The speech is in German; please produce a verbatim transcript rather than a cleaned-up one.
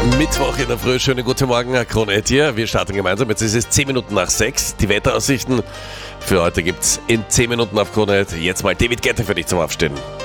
Mittwoch in der Früh, schönen guten Morgen, Herr Krone hier. Wir starten gemeinsam, jetzt ist es zehn Minuten nach sechs. Die Wetteraussichten für heute gibt's in zehn Minuten auf Krone. Jetzt mal David Guetta für dich zum Aufstehen.